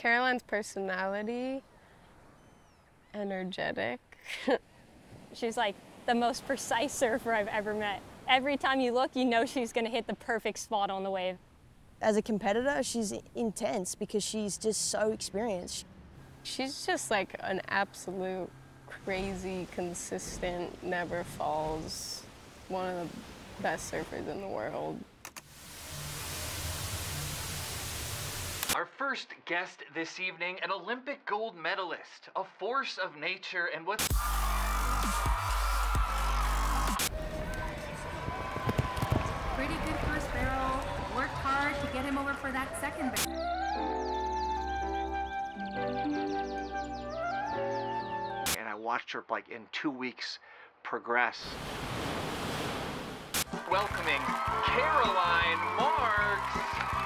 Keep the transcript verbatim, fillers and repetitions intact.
Caroline's personality, energetic. She's like the most precise surfer I've ever met. Every time you look, you know she's gonna hit the perfect spot on the wave. As a competitor, she's intense because she's just so experienced. She's just like an absolute crazy, consistent, never falls, one of the best surfers in the world. Our first guest this evening, an Olympic gold medalist, a force of nature, and what's... Pretty good first barrel. Worked hard to get him over for that second barrel. And I watched her like in two weeks progress. Welcoming Caroline Marks.